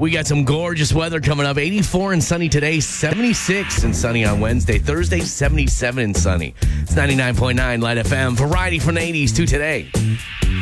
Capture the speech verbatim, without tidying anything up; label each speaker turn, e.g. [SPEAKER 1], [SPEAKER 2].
[SPEAKER 1] We got some gorgeous weather coming up. eighty-four and sunny today, seventy-six and sunny on Wednesday. Thursday, seventy-seven and sunny. It's ninety-nine point nine Light F M. Variety from the eighties to today.